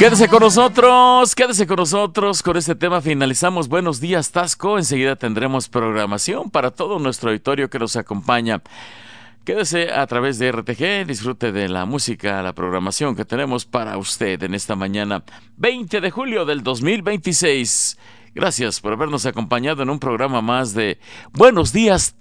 Quédese con nosotros. Con este tema finalizamos Buenos Días, Tasco. Enseguida tendremos programación para todo nuestro auditorio que nos acompaña. Quédese a través de RTG, disfrute de la música, la programación que tenemos para usted en esta mañana, 20 de julio del 2026. Gracias por habernos acompañado en un programa más de Buenos Días,